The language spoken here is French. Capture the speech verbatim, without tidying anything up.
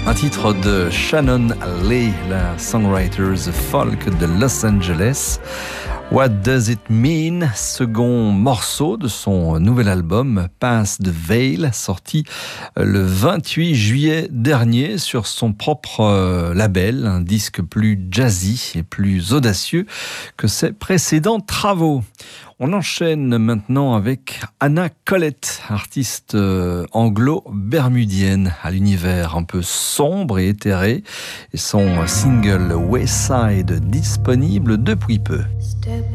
Un titre de Shannon Lee, la songwriter folk de Los Angeles. What Does It Mean? Second morceau de son nouvel album Past the Veil, sorti le vingt-huit juillet dernier sur son propre label, un disque plus jazzy et plus audacieux que ses précédents travaux. On enchaîne maintenant avec Anna Collette, artiste anglo-bermudienne à l'univers un peu sombre et éthéré, et son single Wayside disponible depuis peu. Step